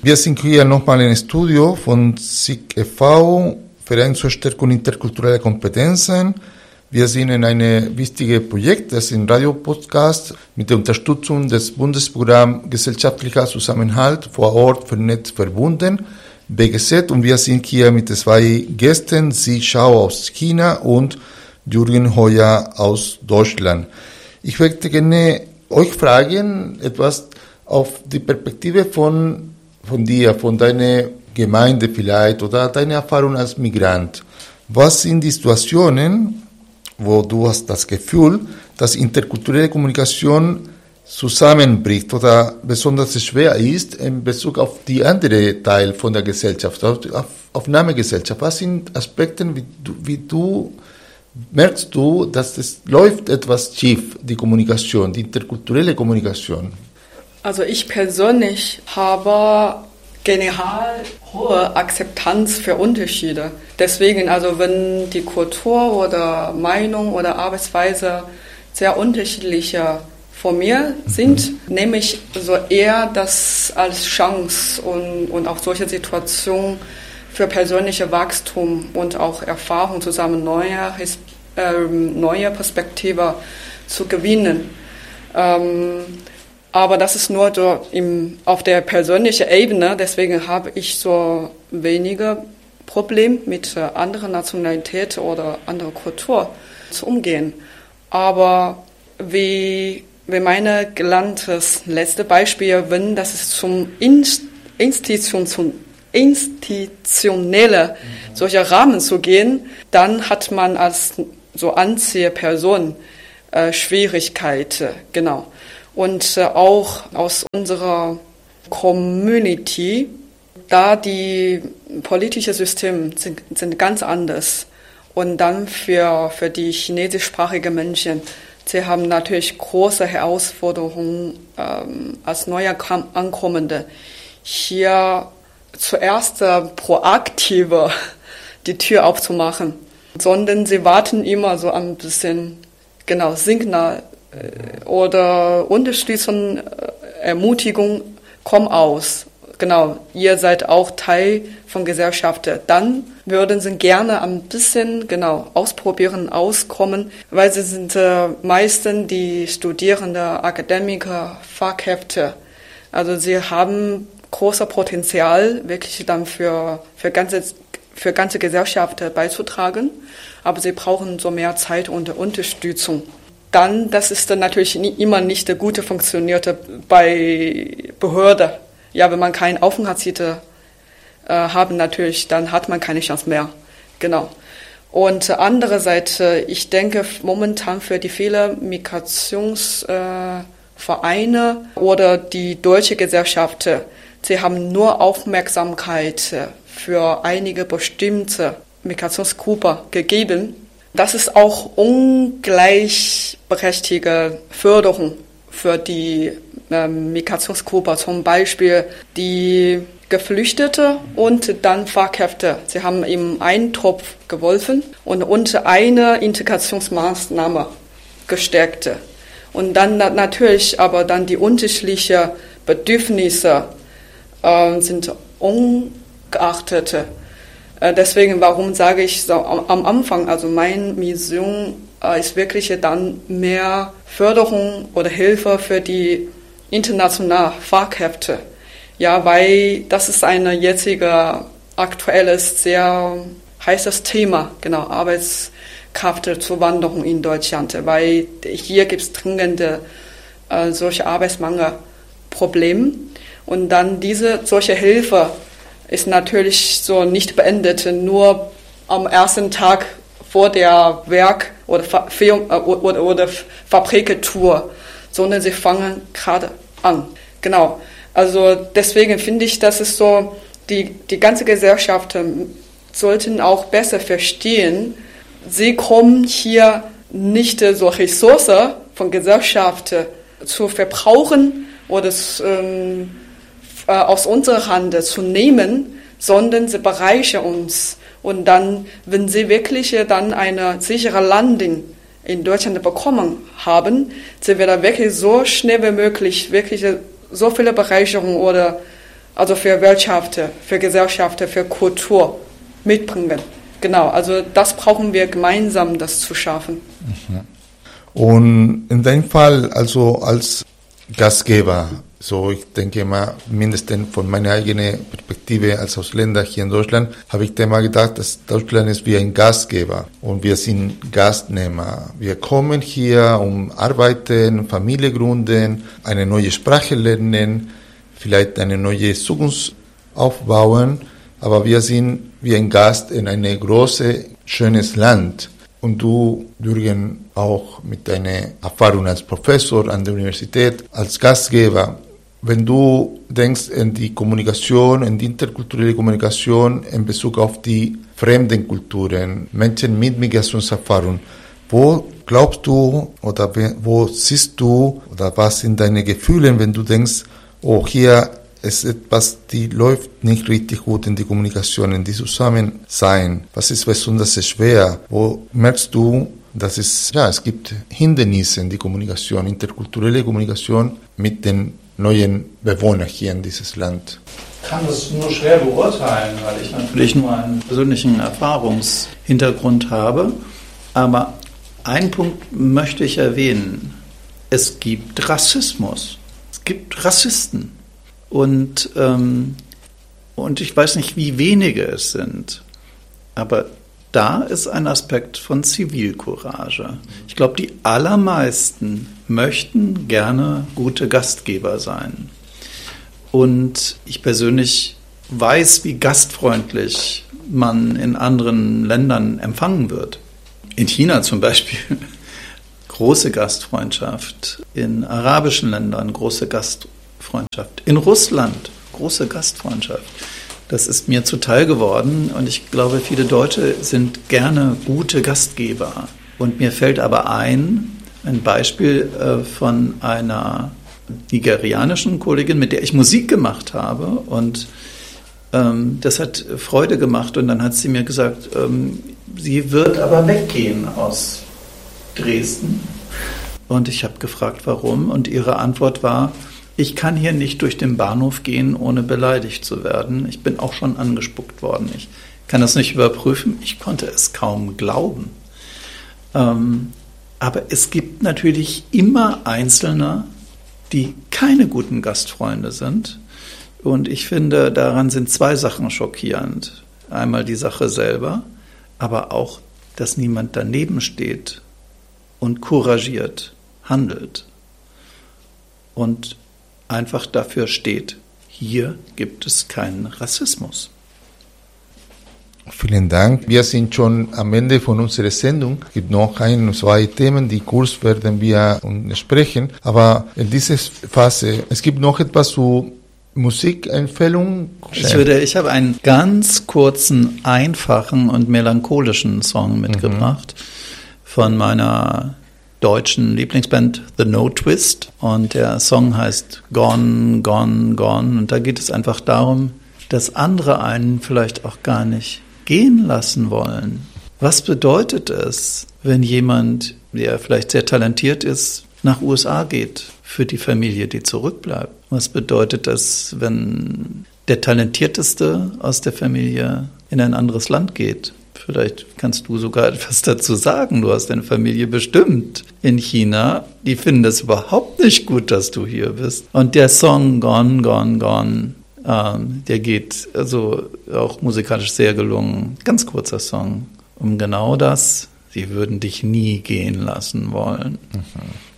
Wir sind hier nochmal im Studio von SIG e.V., Verein zur Stärkung interkultureller Kompetenzen. Wir sind in einem wichtigen Projekt, das ist ein Radiopodcast mit der Unterstützung des Bundesprogramms Gesellschaftlicher Zusammenhalt vor Ort vernetzt verbunden, BGZ, und wir sind hier mit zwei Gästen, Xi Shao aus China und Jürgen Heuer aus Deutschland. Ich möchte gerne euch fragen, etwas auf die Perspektive von dir, von deiner Gemeinde vielleicht oder deine Erfahrung als Migrant. Was sind die Situationen, wo du hast das Gefühl, dass interkulturelle Kommunikation zusammenbricht oder besonders schwer ist in Bezug auf die andere Teil von der Gesellschaft, auf Aufnahmegesellschaft? Was sind Aspekte, wie du merkst du, dass es läuft etwas schief, die Kommunikation, die interkulturelle Kommunikation? Also ich persönlich habe generell hohe Akzeptanz für Unterschiede. Deswegen, also wenn die Kultur oder Meinung oder Arbeitsweise sehr unterschiedliche von mir sind, nehme ich so eher das als Chance und auch solche Situationen für persönliche Wachstum und auch Erfahrung zusammen neue Perspektive zu gewinnen. Aber das ist nur so auf der persönlichen Ebene, deswegen habe ich so weniger Probleme mit anderer Nationalität oder anderer Kultur zu umgehen. Aber wie meine genanntes letzte Beispiel, wenn das ist zum institutionelle solcher Rahmen zu gehen, dann hat man als so Anziehperson Schwierigkeiten, genau. Und auch aus unserer Community, da die politischen Systeme sind ganz anders. Und dann für die chinesischsprachigen Menschen, sie haben natürlich große Herausforderungen als neue Ankommende. Hier zuerst proaktiver die Tür aufzumachen, sondern sie warten immer so ein bisschen, genau, Signal oder Unterstützung, Ermutigung, komm aus. Genau, ihr seid auch Teil von Gesellschaft. Dann würden sie gerne ein bisschen, genau, ausprobieren, auskommen, weil sie sind meistens die Studierende, Akademiker, Fachkräfte. Also sie haben großes Potenzial, wirklich dann für ganze Gesellschaft beizutragen, aber sie brauchen so mehr Zeit und Unterstützung. Dann, das ist dann natürlich immer nicht gut funktioniert bei Behörden. Ja, wenn man keinen Aufenthaltstitel haben natürlich, dann hat man keine Chance mehr. Genau. Und andererseits, ich denke momentan für die vielen Migrationsvereine oder die deutsche Gesellschaft, sie haben nur Aufmerksamkeit für einige bestimmte Migrationsgruppen gegeben. Das ist auch ungleichberechtigte Förderung für die Migrationsgruppe, zum Beispiel die Geflüchtete und dann Fachkräfte. Sie haben im Eintopf geholfen und unter eine Integrationsmaßnahme gestärkt. Und dann natürlich aber dann die unterschiedlichen Bedürfnisse sind ungeachtet. Deswegen, warum sage ich so am Anfang, also meine Mission ist wirklich dann mehr Förderung oder Hilfe für die internationalen Fachkräfte. Ja, weil das ist ein jetziger aktuelles, sehr heißes Thema, genau, Arbeitskraftzuwanderung in Deutschland, weil hier gibt es dringende solche Arbeitsmangelprobleme und dann solche Hilfe ist natürlich so nicht beendet, nur am ersten Tag vor der Werk- oder Fabriktour, sondern sie fangen gerade an. Genau. Also deswegen finde ich, dass es so, die ganze Gesellschaft sollten auch besser verstehen, sie kommen hier nicht so Ressourcen von Gesellschaft zu verbrauchen oder aus unserer Hand zu nehmen, sondern sie bereichern uns. Und dann, wenn sie wirklich dann eine sichere Landung in Deutschland bekommen haben, sie werden wirklich so schnell wie möglich wirklich so viele Bereicherungen oder also für Wirtschaft, für Gesellschaft, für Kultur mitbringen. Genau, also das brauchen wir gemeinsam, das zu schaffen. Und in deinem Fall, also als Gastgeber, so ich denke mal, mindestens von meiner eigenen Perspektive als Ausländer hier in Deutschland, habe ich immer gedacht, dass Deutschland ist wie ein Gastgeber und wir sind Gastnehmer. Wir kommen hier, um arbeiten, Familie gründen, eine neue Sprache lernen, vielleicht eine neue Zukunft aufbauen, aber wir sind wie ein Gast in ein großes, schönes Land. Und du, Jürgen, auch mit deiner Erfahrung als Professor an der Universität, als Gastgeber, wenn du denkst in die Kommunikation, in die interkulturelle Kommunikation in Bezug auf die fremden Kulturen, Menschen mit Migrationserfahrung, wo glaubst du oder wo siehst du oder was sind deine Gefühle, wenn du denkst, oh, hier ist etwas, die läuft nicht richtig gut in die Kommunikation, in die Zusammensein. Was ist besonders schwer? Wo merkst du, dass es gibt Hindernisse in die Kommunikation, interkulturelle Kommunikation mit den neuen Bewohnern hier in dieses Land? Ich kann das nur schwer beurteilen, weil ich natürlich nur einen persönlichen Erfahrungshintergrund habe. Aber einen Punkt möchte ich erwähnen. Es gibt Rassismus. Es gibt Rassisten. Und ich weiß nicht, wie wenige es sind, aber da ist ein Aspekt von Zivilcourage. Ich glaube, die allermeisten möchten gerne gute Gastgeber sein. Und ich persönlich weiß, wie gastfreundlich man in anderen Ländern empfangen wird. In China zum Beispiel große Gastfreundschaft, in arabischen Ländern große Gastfreundschaft. In Russland, große Gastfreundschaft. Das ist mir zuteil geworden und ich glaube, viele Deutsche sind gerne gute Gastgeber. Und mir fällt aber ein Beispiel von einer nigerianischen Kollegin, mit der ich Musik gemacht habe und das hat Freude gemacht und dann hat sie mir gesagt, sie wird aber weggehen aus Dresden. Und ich habe gefragt, warum und ihre Antwort war, ich kann hier nicht durch den Bahnhof gehen, ohne beleidigt zu werden. Ich bin auch schon angespuckt worden. Ich kann das nicht überprüfen. Ich konnte es kaum glauben. Aber es gibt natürlich immer Einzelne, die keine guten Gastfreunde sind. Und ich finde, daran sind zwei Sachen schockierend. Einmal die Sache selber, aber auch, dass niemand daneben steht und couragiert handelt. Und einfach dafür steht, hier gibt es keinen Rassismus. Vielen Dank. Wir sind schon am Ende von unserer Sendung. Es gibt noch ein, zwei Themen, die kurz werden wir sprechen. Aber in dieser Phase, es gibt noch etwas zu Musikempfehlungen. Ich habe einen ganz kurzen, einfachen und melancholischen Song mitgebracht von meiner deutschen Lieblingsband The No Twist und der Song heißt Gone, Gone, Gone und da geht es einfach darum, dass andere einen vielleicht auch gar nicht gehen lassen wollen. Was bedeutet es, wenn jemand, der vielleicht sehr talentiert ist, nach USA geht für die Familie, die zurückbleibt? Was bedeutet es, wenn der Talentierteste aus der Familie in ein anderes Land geht? Vielleicht kannst du sogar etwas dazu sagen. Du hast deine Familie bestimmt in China. Die finden es überhaupt nicht gut, dass du hier bist. Und der Song Gone, Gone, Gone, der geht also auch musikalisch sehr gelungen. Ganz kurzer Song. Um genau das. Sie würden dich nie gehen lassen wollen.